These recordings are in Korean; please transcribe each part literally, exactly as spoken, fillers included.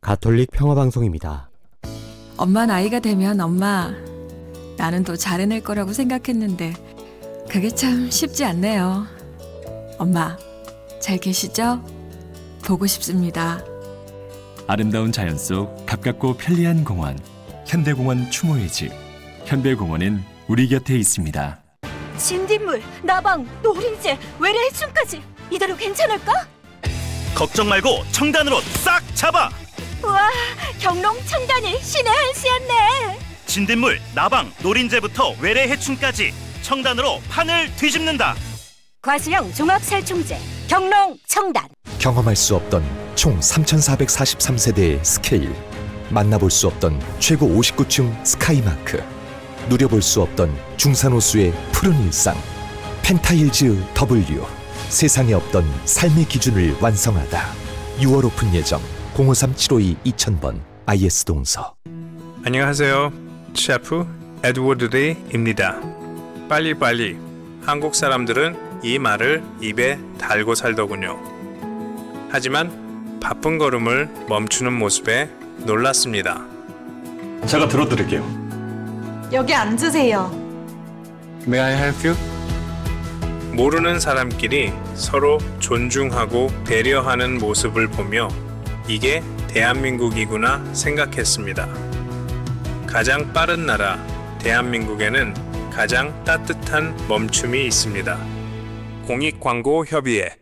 가톨릭 평화방송입니다. 엄마 나이가 되면 엄마, 나는 더 잘해낼 거라고 생각했는데 그게 참 쉽지 않네요. 엄마, 잘 계시죠? 보고 싶습니다. 아름다운 자연 속 가깝고 편리한 공원, 현대공원 추모의 집. 현대공원은 우리 곁에 있습니다. 진딧물, 나방, 노린재, 외래해충까지 이대로 괜찮을까? 걱정 말고 청단으로 싹 잡아! 우와, 경농 청단이 신의 한 수였네. 진딧물, 나방, 노린재부터 외래해충까지 청단으로 판을 뒤집는다. 과수형 종합살충제 경농 청단. 경험할 수 없던 총 삼천사백사십삼 세대의 스케일, 만나볼 수 없던 최고 오십구 층 스카이마크, 누려볼 수 없던 중산호수의 푸른 일상. 펜타일즈 W, 세상에 없던 삶의 기준을 완성하다. 유월 오픈 예정. 공오삼 칠오이 이천 번 아이에스 동서. 안녕하세요. 셰프 에드워드 레이입니다. 빨리빨리. 한국 사람들은 이 말을 입에 달고 살더군요. 하지만 바쁜 걸음을 멈추는 모습에 놀랐습니다. 제가 들어드릴게요. 여기 앉으세요. May I help you? 모르는 사람끼리 서로 존중하고 배려하는 모습을 보며 이게 대한민국이구나 생각했습니다. 가장 빠른 나라 대한민국에는 가장 따뜻한 멈춤이 있습니다. 공익광고협의회.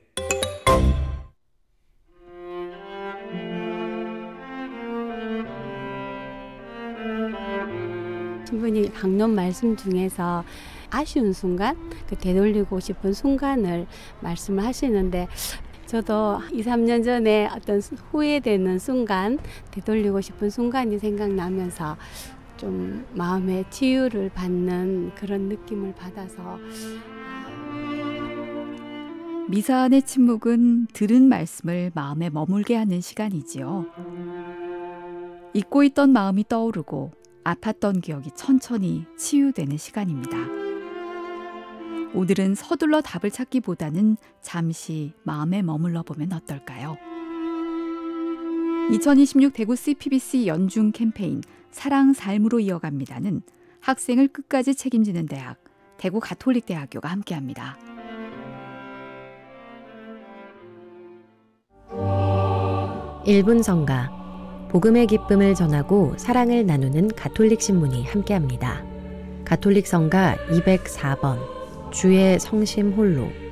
신부님 강론 말씀 중에서 아쉬운 순간, 그 되돌리고 싶은 순간을 말씀을 하시는데, 저도 이, 삼 년 전에 어떤 후회되는 순간, 되돌리고 싶은 순간이 생각나면서 좀 마음의 치유를 받는 그런 느낌을 받아서. 미사 안의 침묵은 들은 말씀을 마음에 머물게 하는 시간이지요. 잊고 있던 마음이 떠오르고 아팠던 기억이 천천히 치유되는 시간입니다. 오늘은 서둘러 답을 찾기보다는 잠시 마음에 머물러 보면 어떨까요? 이천이십육 대구 씨피비씨 연중 캠페인 사랑 삶으로 이어갑니다는 학생을 끝까지 책임지는 대학, 대구 가톨릭대학교가 함께합니다. 일 분 성가, 복음의 기쁨을 전하고 사랑을 나누는 가톨릭 신문이 함께합니다. 가톨릭 성가 이백사 번, 주의 성심 홀로.